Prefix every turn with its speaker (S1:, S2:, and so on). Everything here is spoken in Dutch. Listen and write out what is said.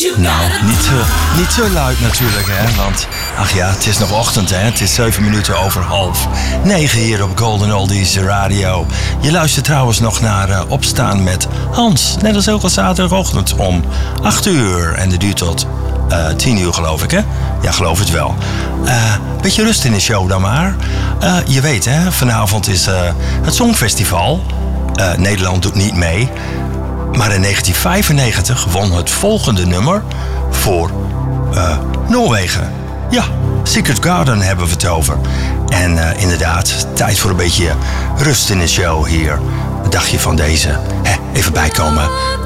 S1: Nou, niet te luid natuurlijk, hè. Want, ach ja, het is nog ochtend, hè. Het is 7 minuten over 8:30 hier op Golden Oldies Radio. Je luistert trouwens nog naar Opstaan met Hans. Net als elke zaterdagochtend om 8 uur. En dat duurt tot 10 uur, geloof ik, hè. Ja, geloof het wel. Beetje rust in de show dan maar. Je weet, hè, vanavond is het Songfestival. Nederland doet niet mee. Maar in 1995 won het volgende nummer voor Noorwegen. Ja, Secret Garden hebben we het over. En inderdaad, tijd voor een beetje rust in de show hier. Wat dacht je van deze? Even bijkomen.